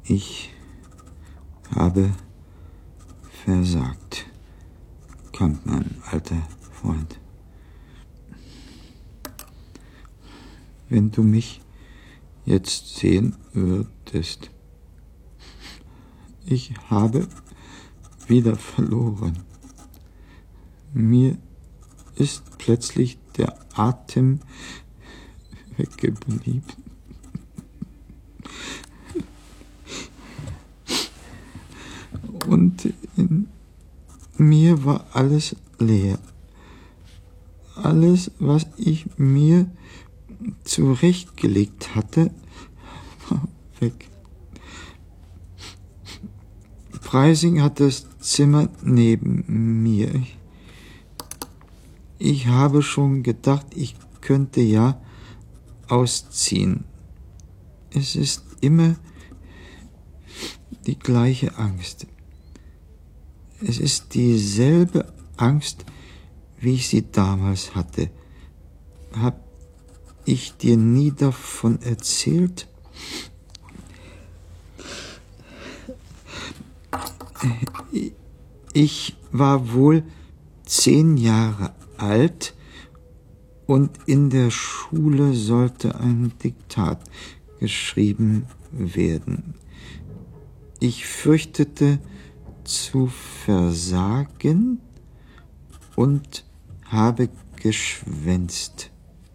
Ich habe versagt, Kampmann, alter Freund. Wenn du mich jetzt sehen würdest, ich habe wieder verloren. Mir ist plötzlich der Atem weggeblieben. Und in mir war alles leer. Alles, was ich mir zurechtgelegt hatte, war weg. Preising hat das Zimmer neben mir. Ich habe schon gedacht, ich könnte ja ausziehen. Es ist immer die gleiche Angst. Es ist dieselbe Angst, wie ich sie damals hatte. Hab ich dir nie davon erzählt? Ich war wohl 10 Jahre alt und in der Schule sollte ein Diktat geschrieben werden. Ich fürchtete zu versagen und habe geschwänzt.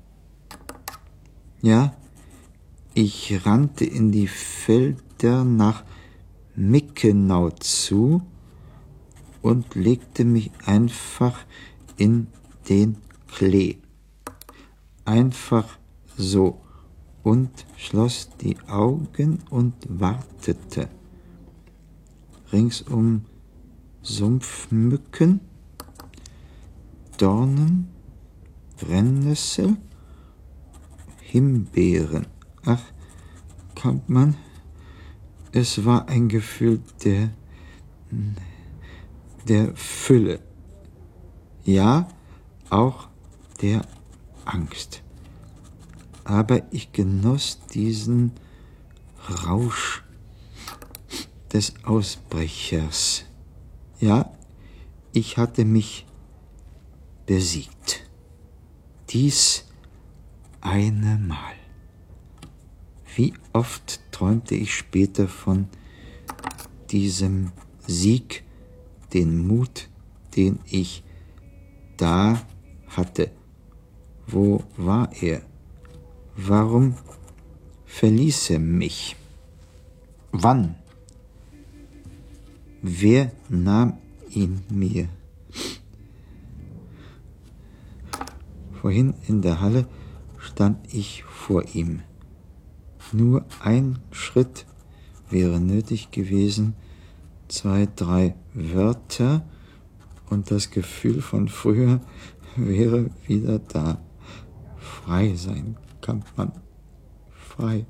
Ja, ich rannte in die Felder nach Mickenau zu und legte mich einfach in den Klee. Einfach so und schloss die Augen und wartete. Ringsum Sumpfmücken, Dornen, Brennnessel, Himbeeren. Ach, Kampmann, es war ein Gefühl der Fülle. Ja, auch der Angst. Aber ich genoss diesen Rausch des Ausbrechers. Ja, ich hatte mich besiegt. Dies eine Mal. Wie oft träumte ich später von diesem Sieg, den Mut, den ich da hatte. Wo war er? Warum verließ er mich? Wann? Wer nahm ihn mir? Vorhin in der Halle stand ich vor ihm. Nur ein Schritt wäre nötig gewesen, 2, 3 Wörter und das Gefühl von früher wäre wieder da. Frei sein, Kampmann, frei.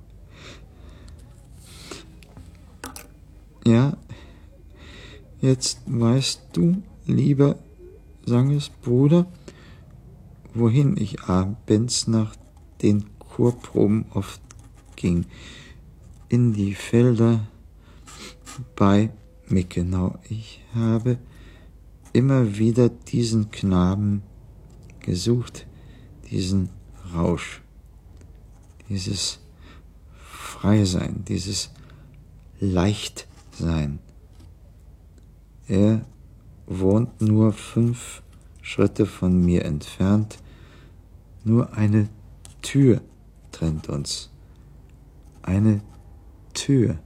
Ja, jetzt weißt du, lieber Sangesbruder, wohin ich abends nach den Chorproben oft ging. In die Felder bei Mickenau. Ich habe immer wieder diesen Knaben gesucht, diesen Rausch, dieses Freisein, dieses Leichtsein. Er wohnt nur 5 Schritte von mir entfernt. Nur eine Tür trennt uns. Eine Tür.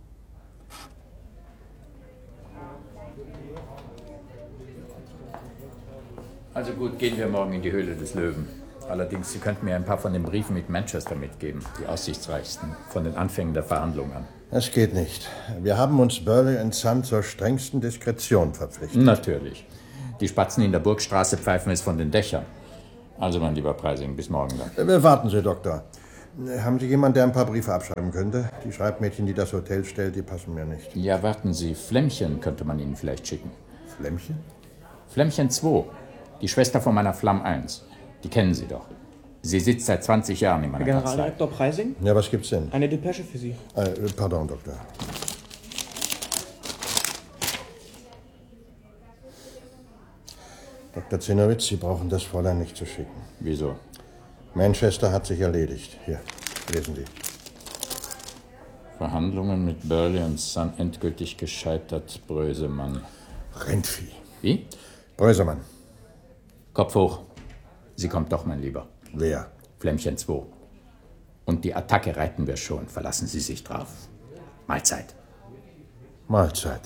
Also gut, gehen wir morgen in die Höhle des Löwen. Allerdings, Sie könnten mir ein paar von den Briefen mit Manchester mitgeben, die aussichtsreichsten, von den Anfängen der Verhandlungen an. Das geht nicht. Wir haben uns Burley & Son zur strengsten Diskretion verpflichtet. Natürlich. Die Spatzen in der Burgstraße pfeifen es von den Dächern. Also, mein lieber Preising, bis morgen dann. Warten Sie, Doktor. Haben Sie jemanden, der ein paar Briefe abschreiben könnte? Die Schreibmädchen, die das Hotel stellt, die passen mir nicht. Ja, warten Sie. Flämmchen könnte man Ihnen vielleicht schicken. Flämmchen? Flämmchen 2. Die Schwester von meiner Flamm 1. Die kennen Sie doch. Sie sitzt seit 20 Jahren in meiner Kanzlei. Generaldirektor Preising? Ja, was gibt's denn? Eine Depesche für Sie. Pardon, Doktor. Dr. Zinnowitz, Sie brauchen das Fräulein nicht zu schicken. Wieso? Manchester hat sich erledigt. Hier, lesen Sie. Verhandlungen mit Burley & Son endgültig gescheitert, Brösemann. Rindvieh. Wie? Brösemann. Kopf hoch. Sie kommt doch, mein Lieber. Wer? Flämmchen 2. Und die Attacke reiten wir schon. Verlassen Sie sich drauf. Mahlzeit. Mahlzeit.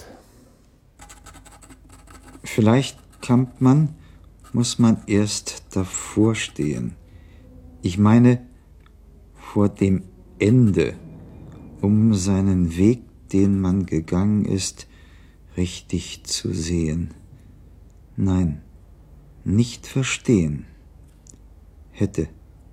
Vielleicht, Kampmann, muss man erst davor stehen. Ich meine, vor dem Ende, um seinen Weg, den man gegangen ist, richtig zu sehen. Nein, nicht verstehen. Hätte.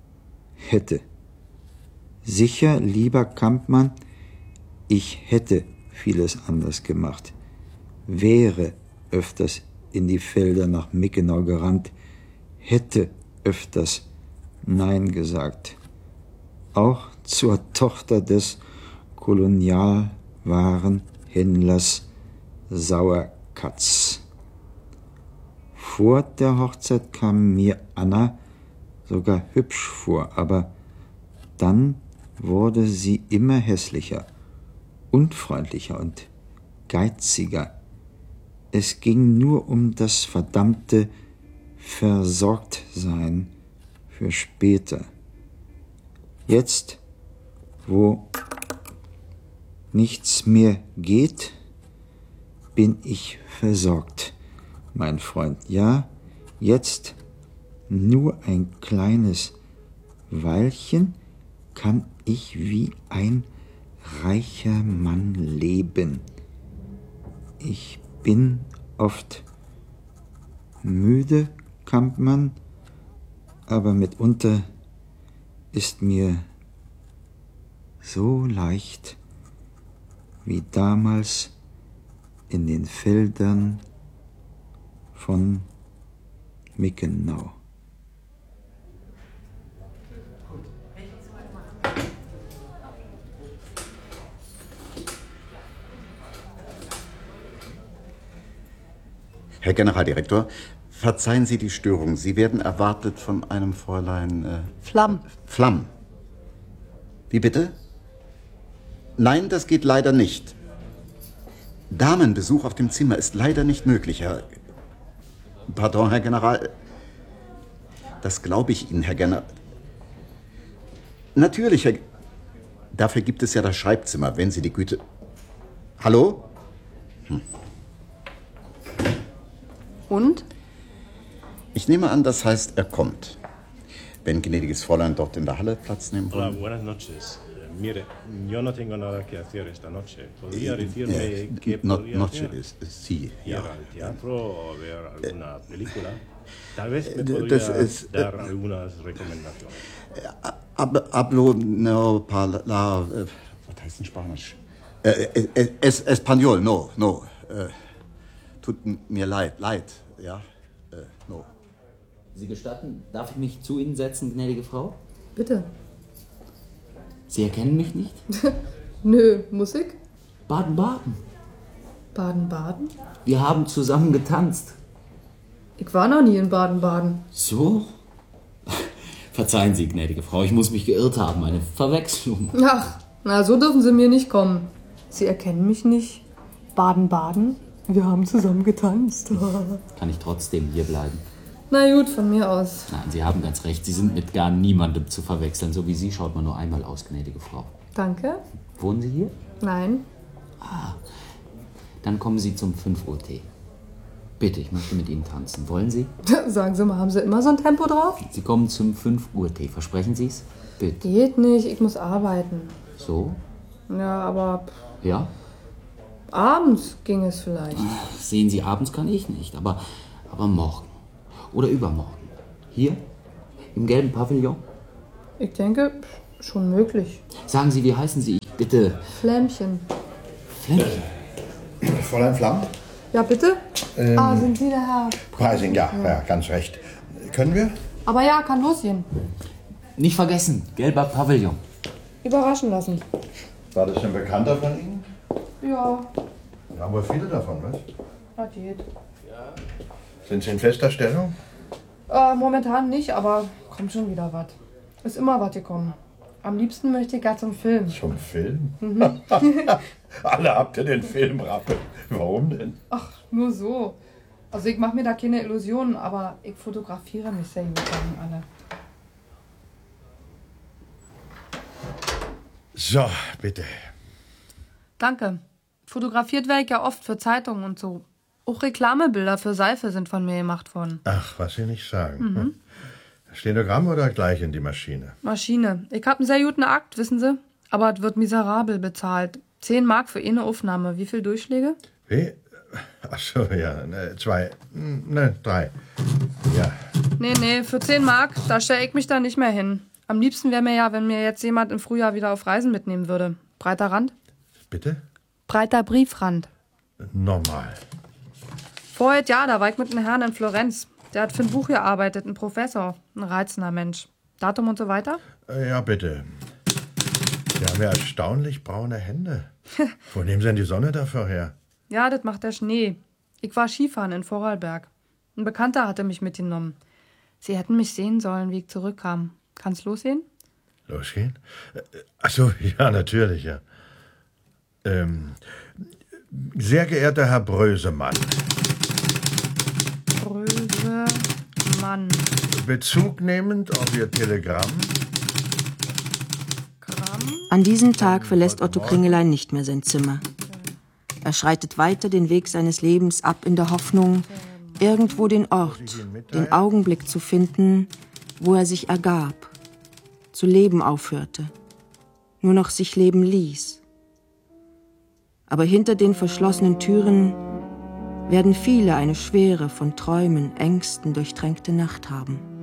Sicher, lieber Kampmann, ich hätte vieles anders gemacht. Wäre öfters in die Felder nach Mickenau gerannt, hätte öfters Nein gesagt. Auch zur Tochter des Kolonialwarenhändlers Sauerkatz. Vor der Hochzeit kam mir Anna sogar hübsch vor, aber dann wurde sie immer hässlicher, unfreundlicher und geiziger. Es ging nur um das verdammte Versorgtsein für später. Jetzt, wo nichts mehr geht, bin ich versorgt, mein Freund. Ja, jetzt nur ein kleines Weilchen kann ich wie ein reicher Mann leben. Ich bin oft müde, Kampmann, aber mitunter ist mir so leicht wie damals in den Feldern von Mickenau. Herr Generaldirektor, verzeihen Sie die Störung. Sie werden erwartet von einem Fräulein... Flamm. Flamm. Wie bitte? Nein, das geht leider nicht. Damenbesuch auf dem Zimmer ist leider nicht möglich, Herr... Pardon, Herr General... Das glaube ich Ihnen, Herr General... Natürlich, Herr... Dafür gibt es ja das Schreibzimmer, wenn Sie die Güte... Hallo? Und? Ich nehme an, das heißt, er kommt. Wenn gnädiges Fräulein dort in der Halle Platz nehmen Hola, wollen. buenas noches. Mire, yo no tengo nada que hacer esta noche. ¿Podría decirme qué podría Noche hacer? ist sí, Ir ja. al teatro o ver alguna película. Tal vez me das podría ist, dar algunas recomendaciones. Hablo no parla... was heißt in Spanisch? Español, no. Tut mir leid, ja. No. Sie gestatten, darf ich mich zu Ihnen setzen, gnädige Frau? Bitte. Sie erkennen mich nicht? Nö, Musik? Baden-Baden. Baden-Baden? Wir haben zusammen getanzt. Ich war noch nie in Baden-Baden. So? Verzeihen Sie, gnädige Frau, ich muss mich geirrt haben, eine Verwechslung. Ach, na, so dürfen Sie mir nicht kommen. Sie erkennen mich nicht. Baden-Baden? Wir haben zusammen getanzt. Kann ich trotzdem hier bleiben? Na gut, von mir aus. Nein, Sie haben ganz recht, Sie sind mit gar niemandem zu verwechseln. So wie Sie schaut man nur einmal aus, gnädige Frau. Danke. Wohnen Sie hier? Nein. Dann kommen Sie zum 5 Uhr Tee. Bitte, ich möchte mit Ihnen tanzen. Wollen Sie? Sagen Sie mal, haben Sie immer so ein Tempo drauf? Sie kommen zum 5 Uhr Tee. Versprechen Sie es? Bitte. Geht nicht, ich muss arbeiten. So? Ja, aber Ja? abends ging es vielleicht. Sehen Sie, abends kann ich nicht, aber morgen. Oder übermorgen. Hier? Im gelben Pavillon? Ich denke, schon möglich. Sagen Sie, wie heißen Sie? Ich bitte. Flämmchen. Flämmchen. Fräulein Flamm? Ja, bitte? Sind Sie der Herr? Preising, ja, ganz recht. Können wir? Aber ja, kann losgehen. Nicht vergessen, gelber Pavillon. Überraschen lassen. War das ein Bekannter von Ihnen? Ja, Da haben wir viele davon, was? das geht. Sind Sie in fester Stellung? Momentan nicht, aber kommt schon wieder was. Ist immer was gekommen. Am liebsten möchte ich gar zum Film. Zum Film? Alle habt ihr den Film, Rappe. Warum denn? Ach, nur so. Also ich mache mir da keine Illusionen, aber ich fotografiere mich sehr gut, sagen alle. So, bitte. Danke. Fotografiert werde ich ja oft für Zeitungen und so. Auch Reklamebilder für Seife sind von mir gemacht worden. Ach, was Sie nicht sagen. Stenogramm oder gleich in die Maschine? Maschine. Ich hab einen sehr guten Akt, wissen Sie? Aber es wird miserabel bezahlt. 10 Mark für eine Aufnahme. Wie viel Durchschläge? Wie? Ach so, ja, ne, 2, ne, 3. Ja. Nee, für 10 Mark, da stelle ich mich da nicht mehr hin. Am liebsten wäre mir ja, wenn mir jetzt jemand im Frühjahr wieder auf Reisen mitnehmen würde. Breiter Rand? Bitte? Breiter Briefrand. Normal. Vorher, ja, da war ich mit einem Herrn in Florenz. Der hat für ein Buch gearbeitet, ein Professor, ein reizender Mensch. Datum und so weiter? Ja, bitte. Sie haben ja erstaunlich braune Hände. Wo nehmen Sie denn die Sonne dafür her? Ja, das macht der Schnee. Ich war Skifahren in Vorarlberg. Ein Bekannter hatte mich mitgenommen. Sie hätten mich sehen sollen, wie ich zurückkam. Kann's losgehen? Losgehen? Ach so, ja, natürlich, ja. Sehr geehrter Herr Brösemann. Brösemann. Bezug nehmend auf Ihr Telegramm. An diesem Tag verlässt Otto Kringelein nicht mehr sein Zimmer. Er schreitet weiter den Weg seines Lebens ab in der Hoffnung, irgendwo den Ort, den Augenblick zu finden, wo er sich ergab, zu leben aufhörte, nur noch sich leben ließ. Aber hinter den verschlossenen Türen werden viele eine schwere, von Träumen, Ängsten durchtränkte Nacht haben.